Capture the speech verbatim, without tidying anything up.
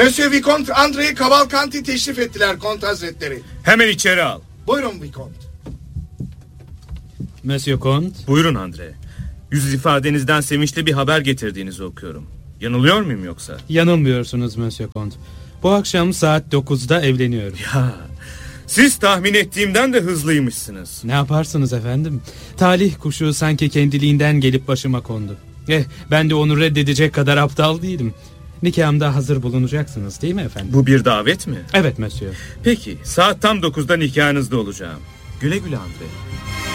Monsieur Vicomte André Cavalcanti teşrif ettiler Kont Hazretleri. Hemen içeri al. Buyurun Vicomte. Monsieur Comte. Buyurun André. Yüz ifadenizden sevinçli bir haber getirdiğinizi okuyorum. Yanılıyor muyum yoksa? Yanılmıyorsunuz Monsieur Comte. Bu akşam saat dokuzda evleniyorum. Ya, siz tahmin ettiğimden de hızlıymışsınız. Ne yaparsınız efendim? Talih kuşu sanki kendiliğinden gelip başıma kondu. Eh, ben de onu reddedecek kadar aptal değilim. Nikahımda hazır bulunacaksınız değil mi efendim? Bu bir davet mi? Evet monsieur. Peki, saat tam dokuzda nikahınızda olacağım. Güle güle André.